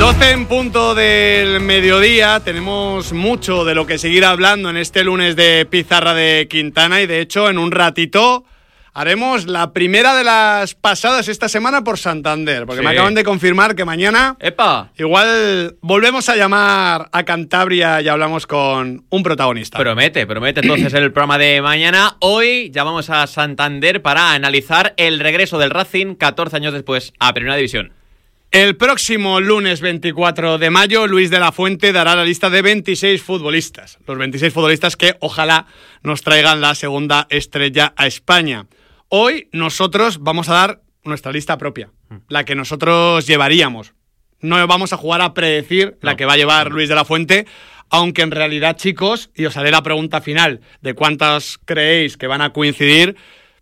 12 en punto del mediodía, tenemos mucho de lo que seguir hablando en este lunes de Pizarra de Quintana y de hecho en un ratito haremos la primera de las pasadas esta semana por Santander, porque me acaban de confirmar que mañana igual volvemos a llamar a Cantabria y hablamos con un protagonista. Promete entonces el programa de mañana. Hoy llamamos a Santander para analizar el regreso del Racing 14 años después a Primera División. El próximo lunes 24 de mayo, Luis de la Fuente dará la lista de 26 futbolistas. Los 26 futbolistas que ojalá nos traigan la segunda estrella a España. Hoy nosotros vamos a dar nuestra lista propia, la que nosotros llevaríamos. No vamos a jugar a predecir la que va a llevar Luis de la Fuente, aunque en realidad, chicos, y os haré la pregunta final de cuántas creéis que van a coincidir,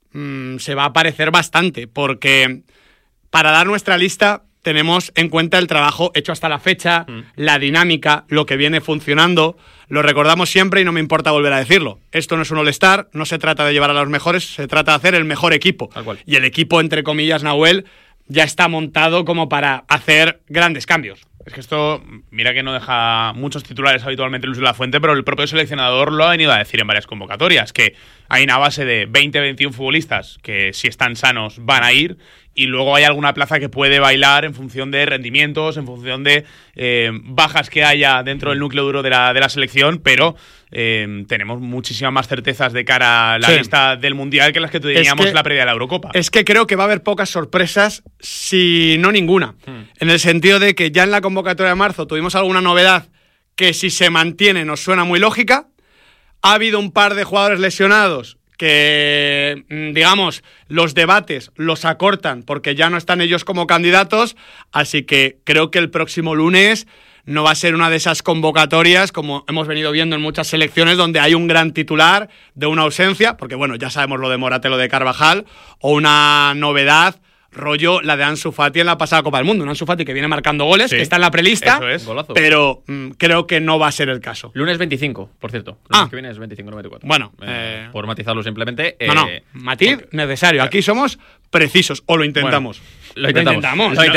se va a parecer bastante, porque para dar nuestra lista tenemos en cuenta el trabajo hecho hasta la fecha, la dinámica, lo que viene funcionando. Lo recordamos siempre y no me importa volver a decirlo. Esto no es un All-Star, no se trata de llevar a los mejores, se trata de hacer el mejor equipo. Y el equipo, entre comillas, Nahuel, ya está montado como para hacer grandes cambios. Es que esto, mira que no deja muchos titulares habitualmente Luis de la Fuente, pero el propio seleccionador lo ha venido a decir en varias convocatorias, que hay una base de 20-21 futbolistas que si están sanos van a ir, y luego hay alguna plaza que puede bailar en función de rendimientos, en función de bajas que haya dentro del núcleo duro de la selección, pero tenemos muchísimas más certezas de cara a la lista del Mundial que las que teníamos la previa de la Eurocopa. Es que creo que va a haber pocas sorpresas, si no ninguna, en el sentido de que ya en la convocatoria de marzo tuvimos alguna novedad que si se mantiene nos suena muy lógica. Ha habido un par de jugadores lesionados que, digamos, los debates los acortan porque ya no están ellos como candidatos, así que creo que el próximo lunes no va a ser una de esas convocatorias como hemos venido viendo en muchas selecciones donde hay un gran titular de una ausencia, porque bueno, ya sabemos lo de Morata, lo de Carvajal, o una novedad rollo la de Ansu Fati en la pasada Copa del Mundo. Un Ansu Fati que viene marcando goles, que está en la prelista, pero creo que no va a ser el caso. Lunes 25, por cierto. Lunes que viene es 25, no 24. Bueno, por matizarlo simplemente. No, matiz necesario. Aquí somos precisos, o lo intentamos. Lo intentamos. No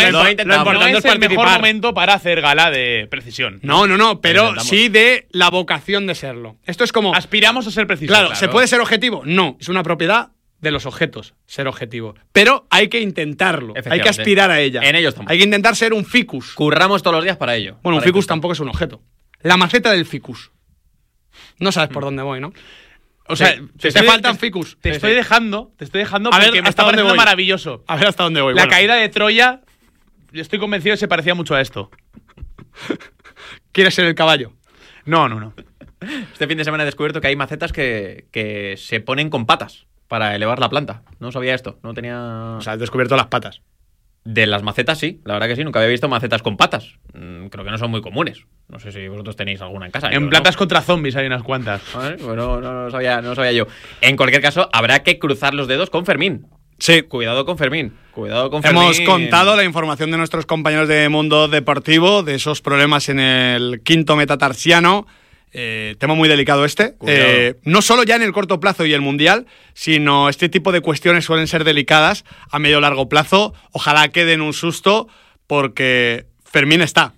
es el mejor momento para hacer gala de precisión. No, pero sí de la vocación de serlo. Esto es como... Aspiramos a ser precisos. Claro, ¿se puede ser objetivo? No, es una propiedad de los objetos, ser objetivo. Pero hay que intentarlo, hay que aspirar a ella. En ello estamos. Hay que intentar ser un ficus. Curramos todos los días para ello. Bueno, un ficus tampoco es un objeto. La maceta del ficus. No sabes por dónde voy, ¿no? O sea, te faltan ficus. Te estoy dejando a ver, porque me está pareciendo maravilloso. A ver hasta dónde voy. La caída de Troya, yo estoy convencido de que se parecía mucho a esto. ¿Quieres ser el caballo? No. Este fin de semana he descubierto que hay macetas que se ponen con patas para elevar la planta. No sabía esto, no tenía... O sea, has descubierto las patas. De las macetas sí, la verdad que sí, nunca había visto macetas con patas. Creo que no son muy comunes. No sé si vosotros tenéis alguna en casa. En plantas contra zombies hay unas cuantas. Bueno, no sabía yo. En cualquier caso, habrá que cruzar los dedos con Fermín. Sí. Cuidado con Fermín. Hemos contado la información de nuestros compañeros de Mundo Deportivo, de esos problemas en el quinto metatarsiano. Tema muy delicado no solo ya en el corto plazo y el Mundial, sino este tipo de cuestiones suelen ser delicadas a medio o largo plazo. Ojalá que den un susto porque Fermín está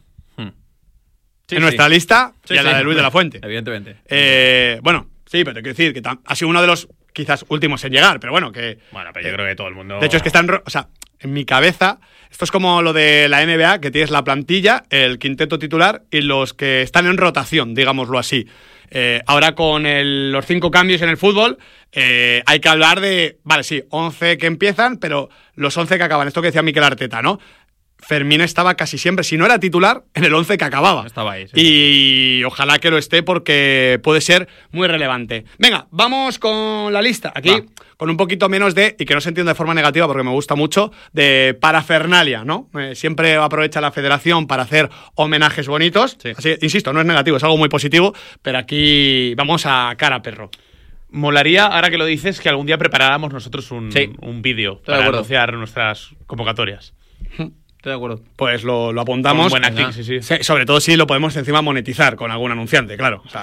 en nuestra lista y en la de Luis de la Fuente, evidentemente. Bueno, sí, pero te quiero decir que ha sido uno de los quizás últimos en llegar, pero bueno, que... Bueno, pero yo creo que todo el mundo... De hecho es que están... O sea, en mi cabeza, esto es como lo de la NBA, que tienes la plantilla, el quinteto titular y los que están en rotación, digámoslo así. Ahora con los 5 cambios en el fútbol, hay que hablar de, 11 que empiezan, pero los 11 que acaban. Esto que decía Mikel Arteta, ¿no? Fermín estaba casi siempre, si no era titular, en el 11 que acababa. Estaba ahí, sí. Y ojalá que lo esté porque puede ser muy relevante. Venga, vamos con la lista. Aquí, con un poquito menos de, y que no se entienda de forma negativa porque me gusta mucho, de parafernalia, ¿no? Siempre aprovecha la federación para hacer homenajes bonitos. Sí. Así, insisto, no es negativo, es algo muy positivo, pero aquí vamos a cara a perro. Molaría, ahora que lo dices, que algún día preparáramos nosotros un vídeo para anunciar nuestras convocatorias. Estoy de acuerdo. Pues lo apuntamos. Con buen acting, sí. Sobre todo si lo podemos encima monetizar con algún anunciante, claro. O sea,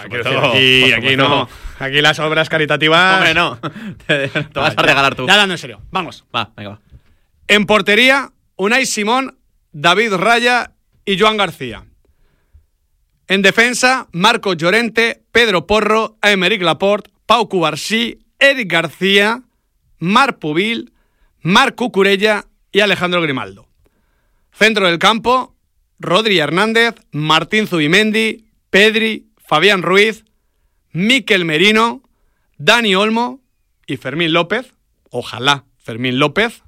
aquí las obras caritativas... Hombre, no. Te vas a regalar tú. Ya hablando en serio. Vamos. Venga. En portería, Unai Simón, David Raya y Joan García. En defensa, Marcos Llorente, Pedro Porro, Aymeric Laporte, Pau Cubarsí, Eric García, Marc Pubil, Marc Cucurella y Alejandro Grimaldo. Centro del campo, Rodri Hernández, Martín Zubimendi, Pedri, Fabián Ruiz, Mikel Merino, Dani Olmo y Fermín López. Ojalá Fermín López.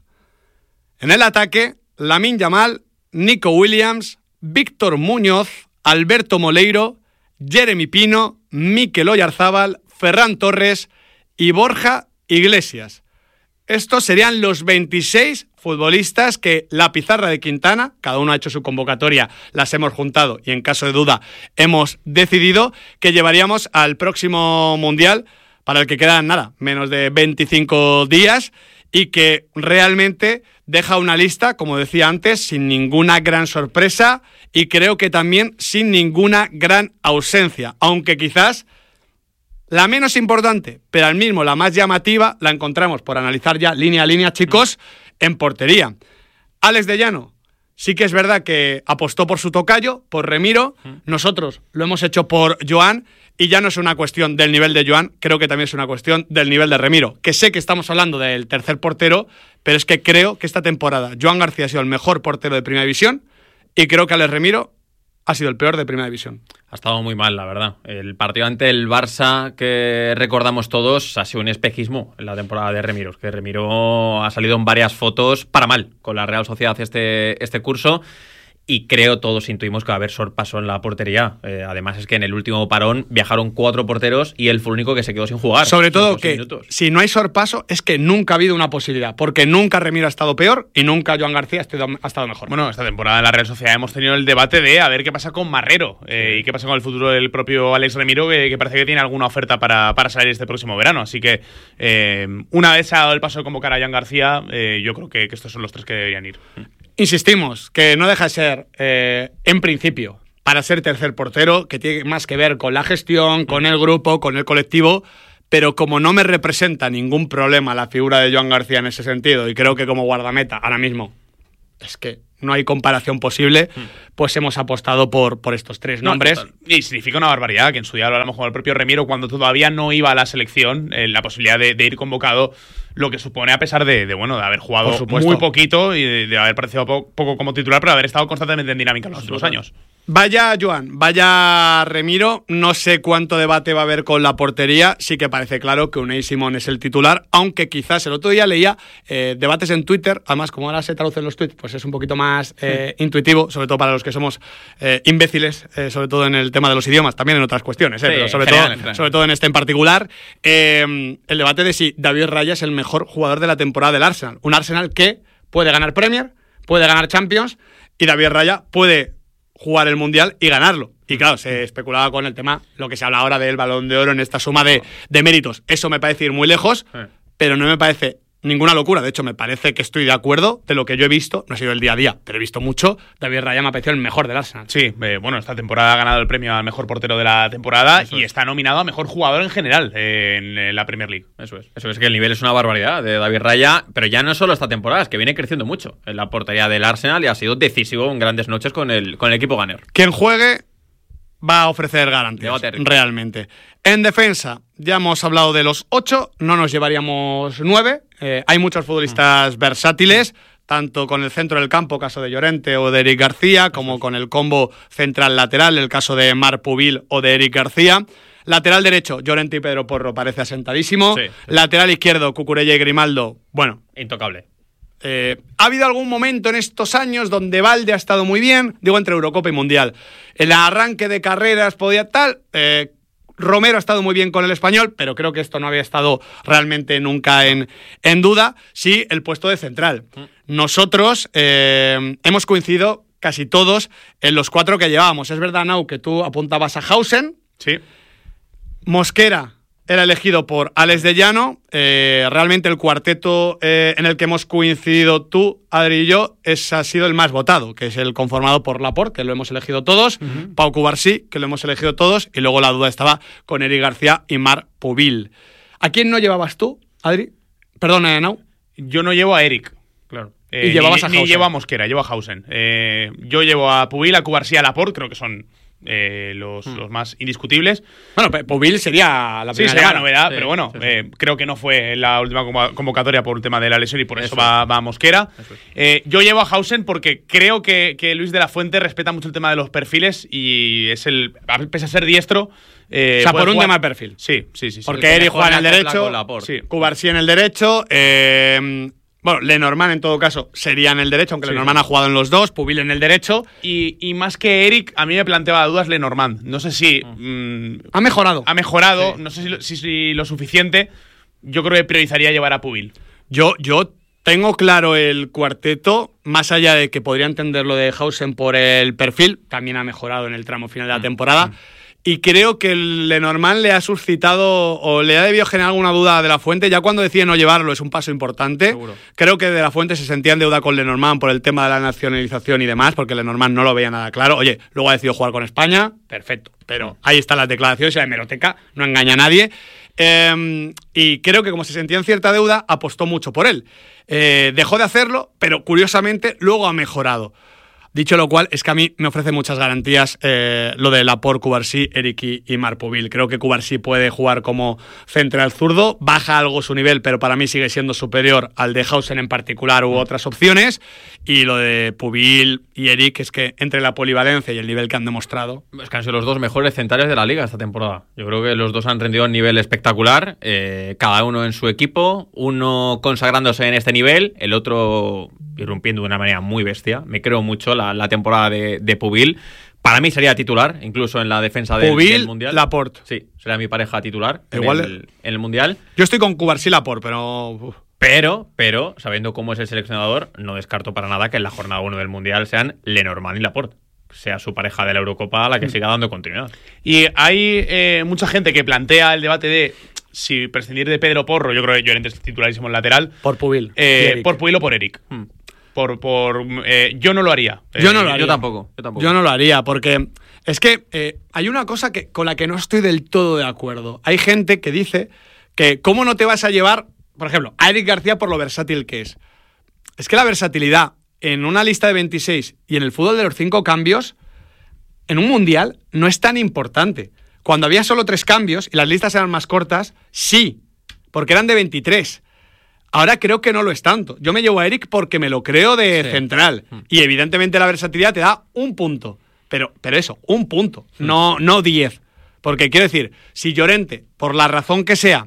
En el ataque, Lamine Yamal, Nico Williams, Víctor Muñoz, Alberto Moleiro, Jeremy Pino, Mikel Oyarzábal, Ferran Torres y Borja Iglesias. Estos serían los 26 futbolistas que la pizarra de Quintana, cada uno ha hecho su convocatoria, las hemos juntado y en caso de duda hemos decidido que llevaríamos al próximo Mundial, para el que quedan menos de 25 días y que realmente deja una lista, como decía antes, sin ninguna gran sorpresa y creo que también sin ninguna gran ausencia, aunque quizás la menos importante, pero al mismo la más llamativa, la encontramos, por analizar ya línea a línea, chicos, en portería. Alex de Llano, sí que es verdad que apostó por su tocayo, por Remiro, nosotros lo hemos hecho por Joan, y ya no es una cuestión del nivel de Joan, creo que también es una cuestión del nivel de Remiro, que sé que estamos hablando del tercer portero, pero es que creo que esta temporada Joan García ha sido el mejor portero de Primera División y creo que Alex Remiro ha sido el peor de Primera División. Ha estado muy mal, la verdad. El partido ante el Barça que recordamos todos ha sido un espejismo en la temporada de Remiro. Que Remiro ha salido en varias fotos para mal con la Real Sociedad este curso. Y creo todos intuimos que va a haber sorpaso en la portería. Además es que en el último parón viajaron 4 porteros y él fue el único que se quedó sin jugar. Sobre todo que si no hay sorpaso es que nunca ha habido una posibilidad, porque nunca Remiro ha estado peor y nunca Joan García ha estado mejor. Bueno, esta temporada en la Real Sociedad hemos tenido el debate de a ver qué pasa con Marrero y qué pasa con el futuro del propio Alex Remiro, que parece que tiene alguna oferta para salir este próximo verano. Así que una vez se ha dado el paso de convocar a Joan García, yo creo que estos son los 3 que deberían ir. Insistimos, que no deja de ser, en principio, para ser tercer portero, que tiene más que ver con la gestión, con el grupo, con el colectivo, pero como no me representa ningún problema la figura de Joan García en ese sentido, y creo que como guardameta, ahora mismo, es que no hay comparación posible, pues hemos apostado por estos 3 nombres. Y significa una barbaridad, que en su día lo hablamos con el propio Remiro, cuando todavía no iba a la selección, la posibilidad de ir convocado, lo que supone a pesar de haber jugado muy poquito y de haber parecido poco como titular, pero haber estado constantemente en dinámica en los últimos años. Vaya Joan, vaya Remiro, no sé cuánto debate va a haber con la portería, sí que parece claro que Unai Simón es el titular, aunque quizás el otro día leía debates en Twitter, además como ahora se traducen los tweets, pues es un poquito más intuitivo, sobre todo para los que somos imbéciles, sobre todo en el tema de los idiomas, también en otras cuestiones, pero sobre todo en este en particular, el debate de si David Raya es el mejor jugador de la temporada del Arsenal, un Arsenal que puede ganar Premier, puede ganar Champions y David Raya puede jugar el Mundial y ganarlo. Y claro, se especulaba con el tema, lo que se habla ahora del Balón de Oro en esta suma de méritos. Eso me parece ir muy lejos, pero no me parece ninguna locura. De hecho, me parece que estoy de acuerdo de lo que yo he visto. No ha sido el día a día, pero he visto mucho. David Raya me ha parecido el mejor del Arsenal. Sí, bueno, esta temporada ha ganado el premio al mejor portero de la temporada y está nominado a mejor jugador en general en la Premier League. Eso es que el nivel es una barbaridad de David Raya, pero ya no solo esta temporada, es que viene creciendo mucho en la portería del Arsenal y ha sido decisivo en grandes noches con el equipo Gunner. Quien juegue va a ofrecer garantías, realmente. En defensa, ya hemos hablado de los 8, no nos llevaríamos 9. Hay muchos futbolistas versátiles, tanto con el centro del campo, caso de Llorente o de Eric García, como con el combo central-lateral, el caso de Marc Pubil o de Eric García. Lateral derecho, Llorente y Pedro Porro parece asentadísimo. Sí. Lateral izquierdo, Cucurella y Grimaldo, bueno, intocable. Ha habido algún momento en estos años donde Valde ha estado muy bien, digo entre Eurocopa y Mundial. El arranque de carreras podía tal. Romero ha estado muy bien con el Español, pero creo que esto no había estado realmente nunca en duda. Sí, el puesto de central. Nosotros hemos coincidido casi todos en los 4 que llevábamos. Es verdad, Nau, que tú apuntabas a Hausen. Sí. Mosquera era elegido por Alex de Llano. Realmente el cuarteto en el que hemos coincidido tú, Adri y yo, ha sido el más votado, que es el conformado por Laporte, que lo hemos elegido todos, Pau Cubarsí, que lo hemos elegido todos, y luego la duda estaba con Eric García y Marc Pubil. ¿A quién no llevabas tú, Adri? Perdón, Nau. Yo no llevo a Eric. Claro. Y llevabas a Hausen. Ni llevo a Mosquera, llevo a Hausen. Yo llevo a Pubil, a Cubarsí, a Laporte, creo que son los más indiscutibles. Bueno, Pubil sería la primera sería novedad, Sí, pero bueno, sí, sí. creo que no fue en la última convocatoria por el tema de la lesión y por eso Eso va a Mosquera. Eso es. Yo llevo a Hausen porque creo que Luis de la Fuente respeta mucho el tema de los perfiles y pese a ser diestro. O sea, puede por un jugar- tema de perfil. Sí. Porque El que Eric mejor juega en el le acopla derecho, con Laporte. Sí. Cubarsí en el derecho, bueno, Lenormand en todo caso sería en el derecho, aunque Sí, Lenormand ha jugado en los dos, Pubil en el derecho. Y más que Eric, a mí me planteaba dudas Lenormand. No sé si Ha mejorado. ha mejorado, no sé si lo suficiente. Yo creo que priorizaría llevar a Pubil. Yo tengo claro el cuarteto, más allá de que podría entender lo de Hausen por el perfil, también ha mejorado en el tramo final de la temporada. Y creo que el Lenormand le ha suscitado o le ha debido generar alguna duda a De la Fuente. Ya cuando decide no llevarlo es un paso importante. Seguro. Creo que De la Fuente se sentía en deuda con Lenormand por el tema de la nacionalización y demás, porque Lenormand no lo veía nada claro. Oye, luego ha decidido jugar con España, perfecto. Pero ahí están las declaraciones y la hemeroteca, no engaña a nadie. Y creo que como se sentía en cierta deuda, apostó mucho por él. Dejó de hacerlo, pero curiosamente luego ha mejorado. Dicho lo cual, es que a mí me ofrece muchas garantías lo de Laporte, Cubarsí, Eric y Marc Pubil. Creo que Cubarsí puede jugar como central zurdo, baja algo su nivel, pero para mí sigue siendo superior al de Hausen en particular u otras opciones. Y lo de Pubil y Eric, es que entre la polivalencia y el nivel que han demostrado... Es que han sido los dos mejores centrales de la liga esta temporada. Yo creo que los dos han rendido a un nivel espectacular, cada uno en su equipo, uno consagrándose en este nivel, el otro irrumpiendo de una manera muy bestia. Me creo mucho la temporada de Pubil. Para mí sería titular, incluso en la defensa del Mundial. Laporte. Sí, será mi pareja titular Igual- en el Mundial. Yo estoy con Cubarsí y Laporte, pero... Pero, sabiendo cómo es el seleccionador, no descarto para nada que en la jornada 1 del Mundial sean Lenormand y Laporte. Sea su pareja de la Eurocopa la que siga dando continuidad. Y hay mucha gente que plantea el debate de si prescindir de Pedro Porro, yo creo que Llorente es titularísimo en lateral, Por Pubil. y Eric. por Pubil o por Eric. Yo no lo haría. Yo no lo haría. Yo tampoco. Yo no lo haría, porque es que hay una cosa con la que no estoy del todo de acuerdo. Hay gente que dice que cómo no te vas a llevar, por ejemplo, a Eric García por lo versátil que es. Es que la versatilidad en una lista de 26 y en el fútbol de los 5 cambios, en un mundial, no es tan importante. Cuando había solo 3 cambios y las listas eran más cortas, sí, porque eran de 23. Ahora creo que no lo es tanto. Yo me llevo a Eric porque me lo creo de central. Y evidentemente la versatilidad te da un punto. Pero eso, un punto, no 10. Porque quiero decir, si Llorente, por la razón que sea,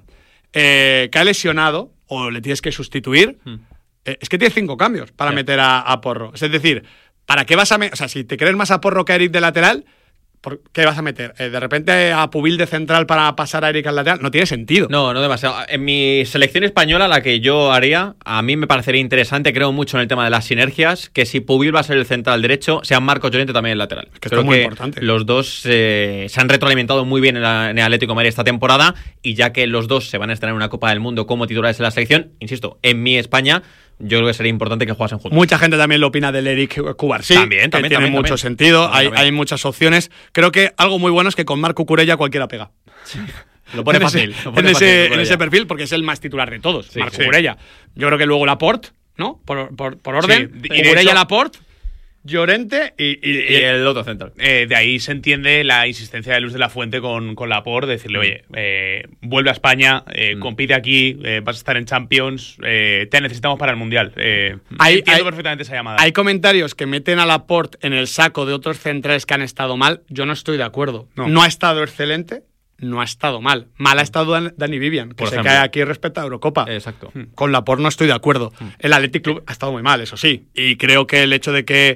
cae lesionado o le tienes que sustituir, es que tiene 5 cambios para meter a Porro. Es decir, ¿para qué vas a meter? O sea, si te crees más a Porro que a Eric de lateral, ¿por qué vas a meter? ¿De repente a Pubil de central para pasar a Eric al lateral? No tiene sentido. No demasiado. En mi selección española, la que yo haría, a mí me parecería interesante, creo mucho en el tema de las sinergias, que si Pubil va a ser el central derecho, sea Marcos Llorente también el lateral. Es que esto es muy importante. Los dos se han retroalimentado muy bien en el Atlético de Madrid esta temporada, y ya que los dos se van a estrenar en una Copa del Mundo como titulares en la selección, insisto, en mi España, yo creo que sería importante que jugasen juntos. Mucha gente también lo opina del Eric Cubarsí. También, tiene mucho sentido. Hay muchas opciones. Creo que algo muy bueno es que con Marco Cucurella cualquiera pega. Lo pone en ese- fácil. Lo pone en fácil, ese, Cucurella. en ese perfil, porque es el más titular de todos, Sí, Marco sí. Cucurella. Yo creo que luego Laporte, ¿no? Por orden. Sí, y de Cucurella, hecho- Laporte, Llorente y Y el otro central. De ahí se entiende la insistencia de Luis de la Fuente con Laporte, decirle, oye, vuelve a España, compite aquí, vas a estar en Champions, te necesitamos para el Mundial. Entiendo perfectamente esa llamada. Hay comentarios que meten a Laporte en el saco de otros centrales que han estado mal. Yo no estoy de acuerdo. No ha estado excelente, no ha estado mal. Mal ha estado Dani Vivian, que Por se ejemplo. cae aquí respecto a Eurocopa. Exacto. Con Laporte no estoy de acuerdo. El Athletic Club ha estado muy mal, eso sí. Y creo que el hecho de que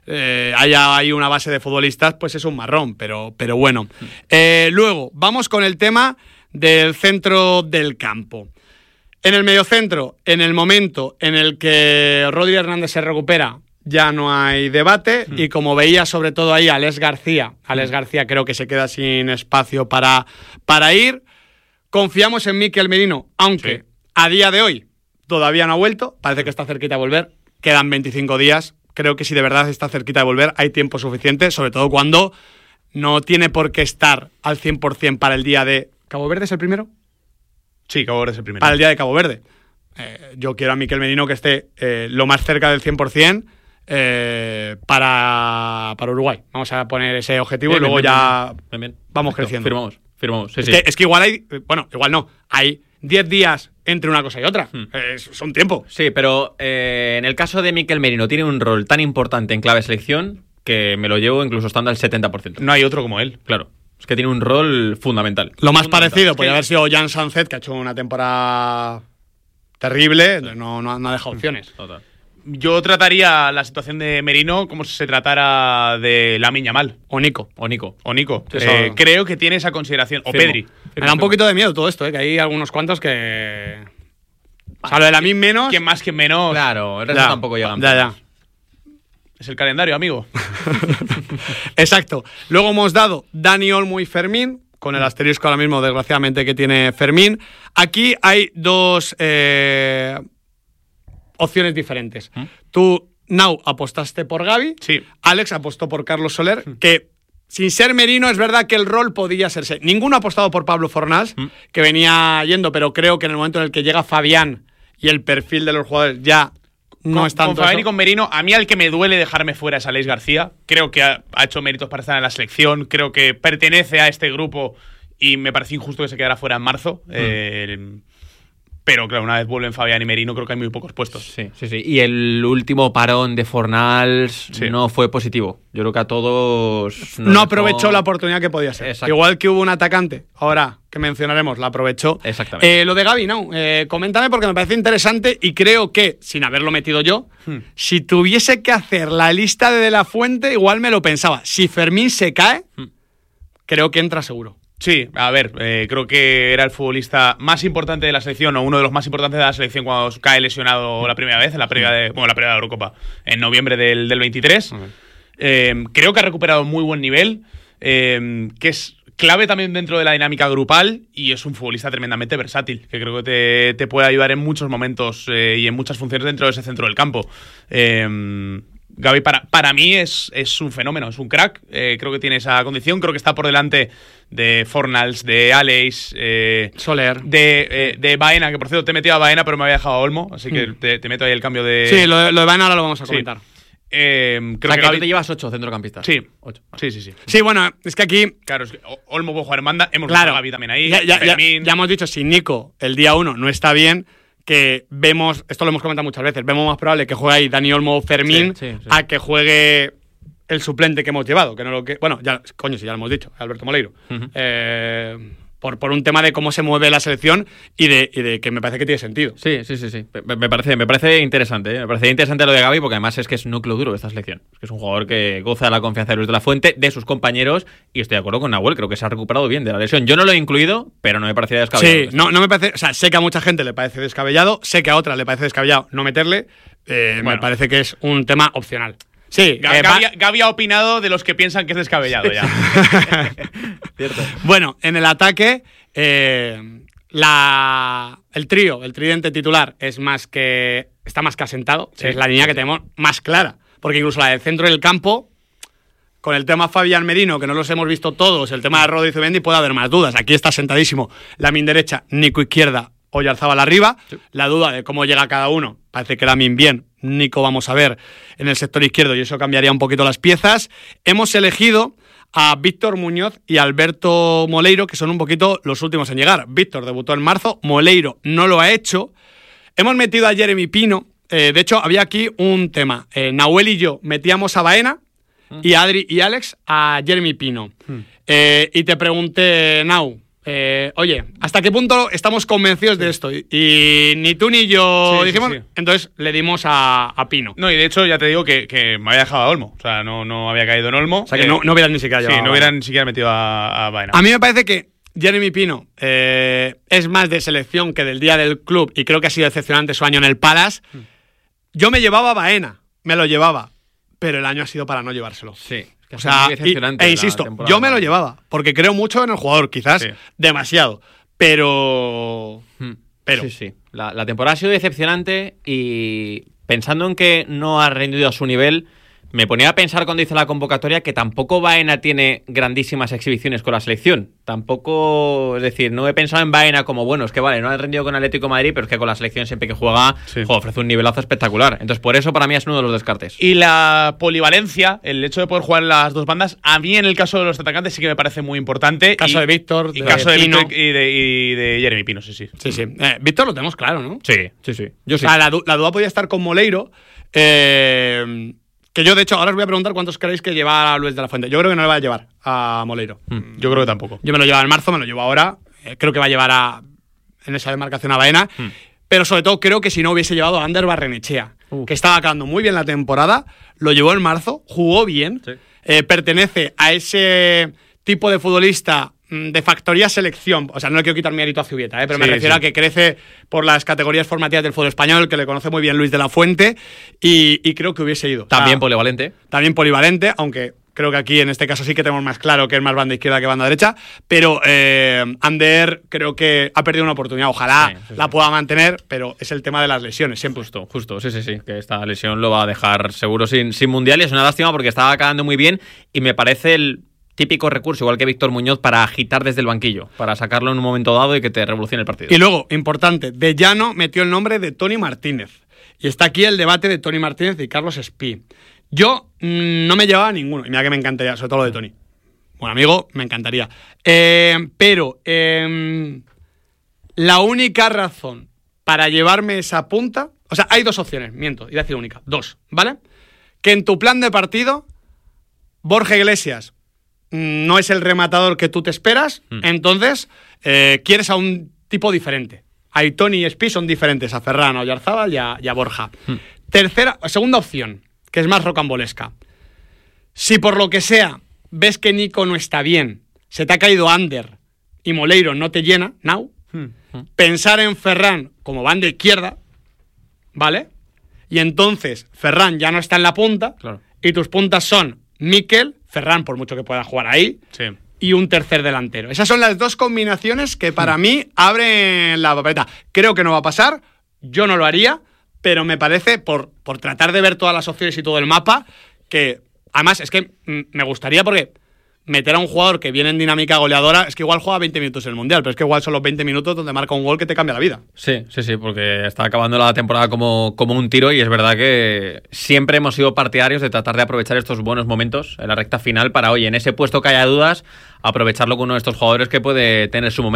haya ahí una base de futbolistas, pues es un marrón, pero bueno. Luego, vamos con el tema del centro del campo. En el mediocentro, en el momento en el que Rodri Hernández se recupera, ya no hay debate. Y como veía sobre todo ahí Alex García creo que se queda sin espacio para ir. Confiamos en Mikel Merino, aunque Sí. a día de hoy todavía no ha vuelto. Parece que está cerquita de volver. Quedan 25 días. Creo que si de verdad está cerquita de volver, hay tiempo suficiente, sobre todo cuando no tiene por qué estar al 100% para el día de... ¿Cabo Verde es el primero? Sí, Cabo Verde es el primero. Para el día de Cabo Verde. yo quiero a Mikel Merino que esté lo más cerca del 100% para Uruguay. Vamos a poner ese objetivo y luego ya vamos creciendo. Firmamos. Sí, Es que igual hay... Bueno, igual no. Hay 10 días entre una cosa y otra. Son tiempo. Sí, pero en el caso de Mikel Merino tiene un rol tan importante en clave selección que me lo llevo incluso estando al 70%. No hay otro como él. Claro. Es que tiene un rol fundamental. Lo más parecido podría haber sido Jan Sanzet, que ha hecho una temporada terrible. No ha dejado opciones. Total. Yo trataría la situación de Merino como si se tratara de Lamine Yamal. O Nico. Creo que tiene esa consideración. O Pedri. Me da un poquito de miedo todo esto, que hay algunos cuantos que... O sea, lo de Lamine menos... Quien más, quien menos. Claro, el resto tampoco llegan. Ya. Es el calendario, amigo. Exacto. Luego hemos dado Dani Olmo y Fermín, con el asterisco ahora mismo, desgraciadamente, que tiene Fermín. Aquí hay dos... opciones diferentes. Tú, Nau, apostaste por Gavi. Sí. Alex apostó por Carlos Soler, que sin ser Merino es verdad que el rol podía serse. Ninguno ha apostado por Pablo Fornals, que venía yendo, pero creo que en el momento en el que llega Fabián y el perfil de los jugadores ya no es tanto con Fabián eso. y con Merino, a mí al que me duele dejarme fuera es Aleix García. Creo que ha hecho méritos para estar en la selección, creo que pertenece a este grupo y me parece injusto que se quedara fuera en marzo. Pero claro, una vez vuelven Fabián y Merino, creo que hay muy pocos puestos. Sí. Y el último parón de Fornals no fue positivo. Yo creo que a todos... No aprovechó la oportunidad que podía ser. Exacto. Igual que hubo un atacante, ahora que mencionaremos, la aprovechó. Exactamente. Lo de Gavi, no. Coméntame porque me parece interesante y creo que, sin haberlo metido yo, si tuviese que hacer la lista de la Fuente, igual me lo pensaba. Si Fermín se cae, creo que entra seguro. Sí, a ver, creo que era el futbolista más importante de la selección, o uno de los más importantes de la selección cuando cae lesionado la primera vez, en la previa de la Eurocopa, en noviembre del 23. Creo que ha recuperado muy buen nivel, que es clave también dentro de la dinámica grupal, y es un futbolista tremendamente versátil, que creo que te puede ayudar en muchos momentos y en muchas funciones dentro de ese centro del campo. Gavi para mí es un fenómeno, es un crack. Creo que tiene esa condición. Creo que está por delante de Fornals, de Aleix, Soler, de Baena, que por cierto te he metido a Baena, pero me había dejado a Olmo, así que te meto ahí el cambio de... Sí, lo de Baena ahora lo vamos a comentar. Creo que Gavi te llevas 8 centrocampistas. Sí. 8. Sí. Sí, bueno, es que aquí... Claro, es que Olmo puede jugar en banda, hemos visto a Gavi también ahí, ya hemos dicho, si Nico el día 1 no está bien, que vemos, esto lo hemos comentado muchas veces, vemos más probable que juegue ahí Dani Olmo o Fermín a que juegue el suplente que hemos llevado, que no lo que... Bueno, ya lo hemos dicho, Alberto Moleiro. Por un tema de cómo se mueve la selección y de que me parece que tiene sentido. Sí. Me parece interesante. Me parece interesante lo de Gavi porque además es que es núcleo duro de esta selección. Es que es un jugador que goza de la confianza de Luis de la Fuente, de sus compañeros, y estoy de acuerdo con Nahuel, creo que se ha recuperado bien de la lesión. Yo no lo he incluido, pero no me parecía descabellado. Sí, no me parece... O sea, sé que a mucha gente le parece descabellado, sé que a otra le parece descabellado no meterle. Me parece que es un tema opcional. Sí, Gavi ha opinado de los que piensan que es descabellado ya. Cierto. Bueno, en el ataque, el tridente titular está más que asentado. Es la línea que tenemos más clara. Porque incluso la del centro del campo, con el tema Fabián Merino, que no los hemos visto todos, el tema de Rodri y Zubimendi, puede haber más dudas. Aquí está sentadísimo Lamine derecha, Nico izquierda, Oyarzabal arriba. Sí. La duda de cómo llega cada uno, parece que Lamine bien, Nico vamos a ver en el sector izquierdo, y eso cambiaría un poquito las piezas. Hemos elegido a Víctor Muñoz y Alberto Moleiro, que son un poquito los últimos en llegar. Víctor debutó en marzo, Moleiro no lo ha hecho. Hemos metido a Jeremy Pino. De hecho, había aquí un tema. Nahuel y yo metíamos a Baena y Adri y Alex a Jeremy Pino. Y te pregunté, Nau, oye, ¿hasta qué punto estamos convencidos de esto? Y ni tú ni yo dijimos. Sí. Entonces le dimos a Pino. No, y de hecho ya te digo que me había dejado a Olmo. O sea, no había caído en Olmo. O sea, que no hubieran ni siquiera llevado. Sí, no hubieran ni siquiera metido a Baena. A mí me parece que Jeremy Pino es más de selección que del día del club, y creo que ha sido decepcionante su año en el Palace. Yo me llevaba a Baena, me lo llevaba, pero el año ha sido para no llevárselo. Sí. O sea, insisto, yo me lo llevaba, porque creo mucho en el jugador, quizás demasiado, pero... Sí. La temporada ha sido decepcionante, y pensando en que no ha rendido a su nivel, Me ponía a pensar cuando hice la convocatoria que tampoco Baena tiene grandísimas exhibiciones con la selección. Tampoco, es decir, no he pensado en Baena como, bueno, es que vale, no ha rendido con Atlético de Madrid, pero es que con la selección siempre que juega, ofrece un nivelazo espectacular. Entonces, por eso para mí es uno de los descartes. Y la polivalencia, el hecho de poder jugar en las dos bandas, a mí en el caso de los atacantes sí que me parece muy importante. Caso de Víctor, y caso de Víctor y de Jeremy Pino, sí. Víctor lo tenemos claro, ¿no? Sí. Yo sí. O sea, la duda podía estar con Moleiro. Que yo, de hecho, ahora os voy a preguntar cuántos creéis que lleva a Luis de la Fuente. Yo creo que no le va a llevar a Moleiro. Yo creo que tampoco. Yo me lo llevaba en marzo, me lo llevo ahora. Creo que va a llevar en esa demarcación a Baena. Pero sobre todo creo que si no hubiese llevado a Ander Barrenechea, que estaba acabando muy bien la temporada, lo llevó en marzo, jugó bien, pertenece a ese tipo de futbolista de factoría selección, o sea, no le quiero quitar mérito a Zubieta, pero me refiero a que crece por las categorías formativas del fútbol español, que le conoce muy bien Luis de la Fuente, y creo que hubiese ido. También polivalente. También polivalente, aunque creo que aquí en este caso sí que tenemos más claro que es más banda izquierda que banda derecha, pero Ander creo que ha perdido una oportunidad, ojalá la pueda mantener, pero es el tema de las lesiones, siempre. Justo, sí, que esta lesión lo va a dejar seguro sin mundial, y es una lástima porque estaba acabando muy bien, y me parece el típico recurso, igual que Víctor Muñoz, para agitar desde el banquillo, para sacarlo en un momento dado y que te revolucione el partido. Y luego, importante, De Llano metió el nombre de Toni Martínez. Y está aquí el debate de Toni Martínez y Carlos Espí. Yo no me llevaba a ninguno, y mira que me encantaría, sobre todo lo de Toni. Buen amigo, me encantaría. Pero la única razón para llevarme esa punta... O sea, hay dos opciones, miento, iba a decir única, dos, ¿vale? Que en tu plan de partido, Borja Iglesias no es el rematador que tú te esperas, entonces quieres a un tipo diferente. Aitoni y Espí son diferentes a Ferran, a Oyarzábal y a Borja. Segunda opción, que es más rocambolesca. Si por lo que sea ves que Nico no está bien, se te ha caído Ander y Moleiro no te llena, pensar en Ferran como banda izquierda, ¿vale? Y entonces Ferran ya no está en la punta, y tus puntas son Mikel, Ferran, por mucho que pueda jugar ahí, y un tercer delantero. Esas son las dos combinaciones que para mí abren la papeleta. Creo que no va a pasar, yo no lo haría, pero me parece, por tratar de ver todas las opciones y todo el mapa, que además es que me gustaría, porque meter a un jugador que viene en dinámica goleadora, es que igual juega 20 minutos en el Mundial, pero es que igual son los 20 minutos donde marca un gol que te cambia la vida. Sí, porque está acabando la temporada como un tiro, y es verdad que siempre hemos sido partidarios de tratar de aprovechar estos buenos momentos en la recta final para, oye, en ese puesto que haya dudas, aprovecharlo con uno de estos jugadores que puede tener su momento.